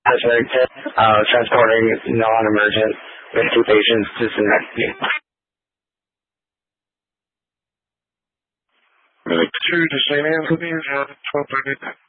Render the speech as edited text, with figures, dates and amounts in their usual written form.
transporting non-emergent with 2 patients to Schenectady. Medic 2 to St. Anthony's at 12:30.